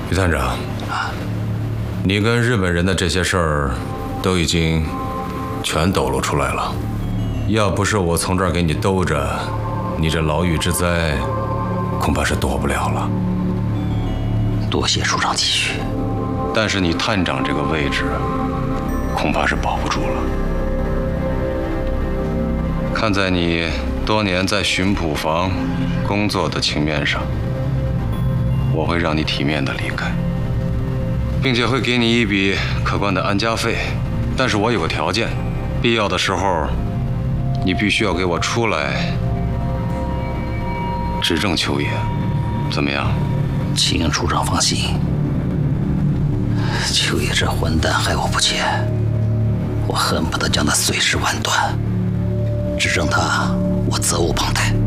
于探长，你跟日本人的这些事儿都已经全抖露出来了。要不是我从这儿给你兜着，你这牢狱之灾恐怕是躲不了了。 多谢处长期许， 但是你探长这个位置，恐怕是保不住了。看在你多年在巡捕房工作的情面上，我会让你体面的离开，并且会给你一笔可观的安家费。但是我有个条件，必要的时候，你必须要给我出来指证秋野，怎么样？ 请处长放心，秋野这混蛋害我不浅，我恨不得将他碎尸万段。指证他，我责无旁贷。